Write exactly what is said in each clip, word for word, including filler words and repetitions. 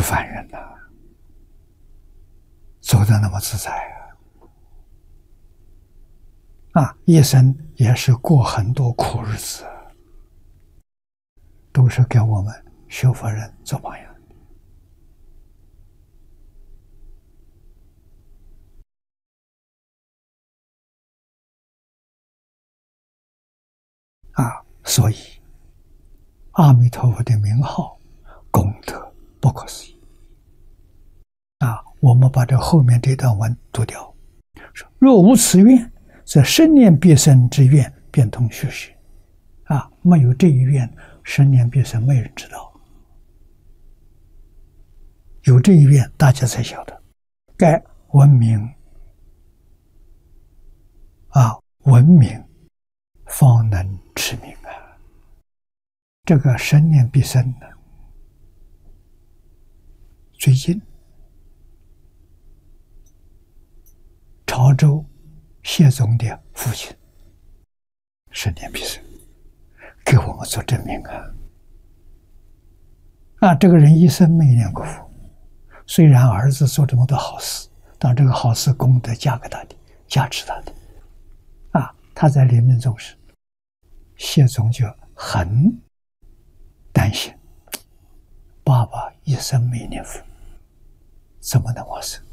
是凡人呐、啊，走得那么自在啊！啊，一生也是过很多苦日子，都是给我们学佛人做榜样。啊，所以阿弥陀佛的名号功德不可思议啊！我们把这后面这段文读掉，说若无此愿，则生念必生之愿便通虚实。啊，没有这一愿，生念必生，没人知道。有这一愿，大家才晓得，该闻名啊，闻名方能持名啊。这个生念必生呢，最近潮州谢总的父亲生念必生，给我们做证明啊！啊，这个人一生没念过佛，虽然儿子做这么多好事，但这个好事功德加给他的，加持他的。啊，他在临命终时，谢总就很担心，爸爸一生没念佛，怎么能往生？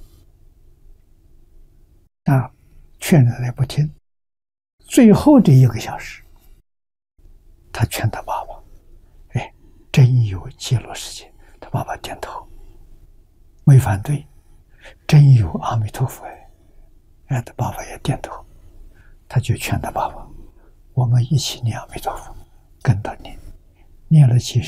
啊，劝他也不听。最后这一个小时，他劝他爸爸：“哎，真有极乐世界。”他爸爸点头，没反对。真有阿弥陀佛哎，哎，他爸爸也点头。他就劝他爸爸：“我们一起念阿弥陀佛，跟他念，念了几十。”